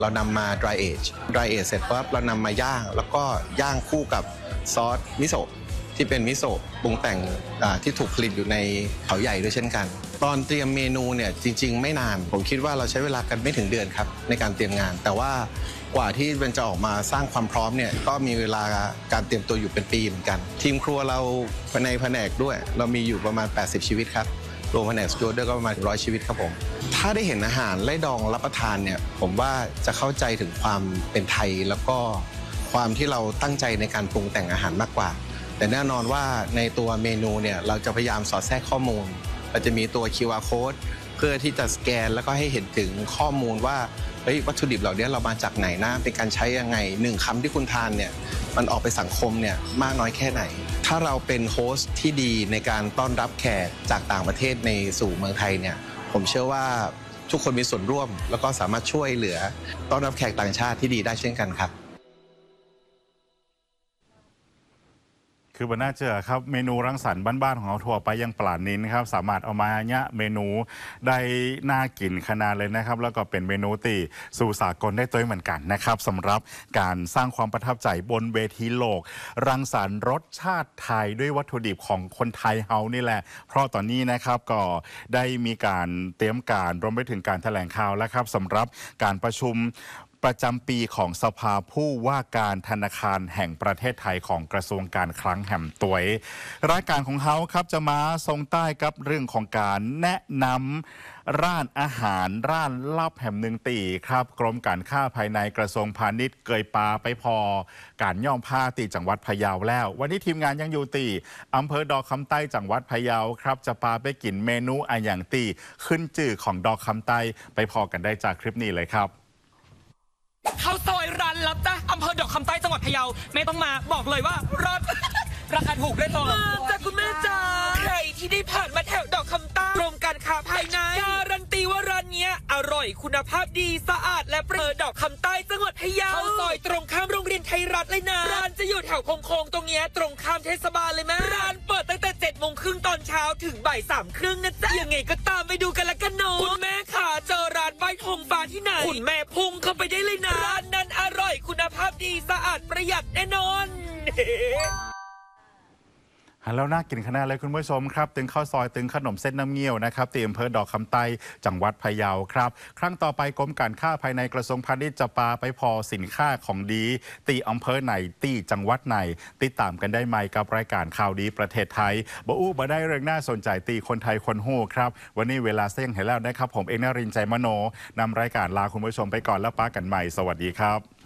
เรานำมา dry age เสร็จปั๊บเรานำมาย่างแล้วก็ย่างคู่กับซอสมิโซะที่เป็นมิโซะปรุงแต่งที่ถูกผลิตอยู่ในเขาใหญ่ด้วยเช่นกันตอนเตรียมเมนูเนี่ยจริงๆไม่นานผมคิดว่าเราใช้เวลากันไม่ถึงเดือนครับในการเตรียมงานแต่ว่ากว่าที่มันจะออกมาสร้างความพร้อมเนี่ยก็มีเวลาการเตรียมตัวอยู่เป็นปีเหมือนกันทีมครัวเราในแผนกด้วยเรามีอยู่ประมาณ80ชีวิตครับรวมแผนกสจวตด้วยก็ประมาณ100ชีวิตครับผมถ้าได้เห็นอาหารไล่ดองรับประทานเนี่ยผมว่าจะเข้าใจถึงความเป็นไทยแล้วก็ความที่เราตั้งใจในการปรุงแต่งอาหารมากกว่าแต่แน่นอนว่าในตัวเมนูเนี่ยเราจะพยายามสอดแทรกข้อมูลเราจะมีตัว QR code เพื่อที่จะสแกนแล้วก็ให้เห็นถึงข้อมูลว่าวัตถุดิบเหล่านี้เรามาจากไหนนะเป็นการใช้ยังไง1คำที่คุณทานเนี่ยมันออกไปสังคมเนี่ยมากน้อยแค่ไหนถ้าเราเป็นโฮสต์ที่ดีในการต้อนรับแขกจากต่างประเทศในสู่เมืองไทยเนี่ยผมเชื่อว่าทุกคนมีส่วนร่วมแล้วก็สามารถช่วยเหลือต้อนรับแขกต่างชาติที่ดีได้เช่นกันครับคือบรรณาเจอครับเมนูรังสรรค์บ้านๆของเราทั่วไปยังปลานินครับสามารถเอามาเนี่ยเมนูได้น่ากินขนาดเลยนะครับแล้วก็เป็นเมนูตีสู่สากลได้ตัวเหมือนกันนะครับสำหรับการสร้างความประทับใจบนเวทีโลกรังสรรค์รสชาติไทยด้วยวัตถุดิบของคนไทยเฮานี่แหละเพราะตอนนี้นะครับก็ได้มีการเตรียมการรวมไปถึงการแถลงข่าวแล้วครับสำหรับการประชุมประจำปีของสภาผู้ว่าการธนาคารแห่งประเทศไทยของกระทรวงการคลังแห่งตัวยรายการของเขาครับจะมาทรงใต้กับเรื่องของการแนะนำร้านอาหารร้านลับแห่งหนึ่งตีครับกรมการค้าภายในกระทรวงพาณิชย์เกยปาไปพอการย่อมผ้าตีจังหวัดพะเยาแล้ววันนี้ทีมงานยังอยู่ตีอำเภอดอกคำใต้จังหวัดพะเยาครับจะพาไปกินเมนูอย่างตีขึ้นจื่อของดอกคำใต้ไปพอกันได้จากคลิปนี้เลยครับข้าวซอยร้านลับจ้ะอำเภอดอกคำใต้จังหวัดพะเยาไม่ต้องมาบอกเลยว่ารส ราคาถูกด้วยตัวจ้ะคุณแม่จ๋าใครที่ได้ผ่านมาแถวดอกคำใต้กรมการค้าภายในการันตีว่าร้านนี้อร่อยคุณภาพดีสะอาดและเปิดดอกคำใต้จังหวัดพะเยาข้าวซอยตรงข้ามโรงเรียนไทยรัฐเลยนะร้านจะอยู่แถวโค้งๆตรงเนี้ยตรงข้ามเทศบาลเลยแม่ร้านเปิดตั้งแต่7:30ตอนเช้าถึงบ่าย3:30นะจ๊ะยังไงก็ตามไปดูกันละกันเนาะคุณแม่ขาเจอร้านใบธงฟ้าที่ไหนคุณแม่พุ่งเข้าไปได้เลยนะร้านนั้นอร่อยคุณภาพดีสะอาดประหยัดแน่นอนแล้วน่ากินขนาดเลยคุณผู้ชมครับตึงข้าวซอยตึงขนมเส้นน้ำเงี้ยวนะครับที่อำเภอดอกคำใต้จังหวัดพะเยาครับครั้งต่อไปกรมการค้าภายในกระทรวงพาณิชย์จะปาไปพอสินค้าของดีตีอำเภอไหนตีจังหวัดไหนติดตามกันได้ไหมกับรายการข่าวดีประเทศไทยบ่ได้เรื่องน่าสนใจตีคนไทยคนหูครับวันนี้เวลาเสี่ยงเห็นแล้วนะครับผมเอกนรินทร์ใจมโนนำรายการลาคุณผู้ชมไปก่อนแล้วป้ากันใหม่สวัสดีครับ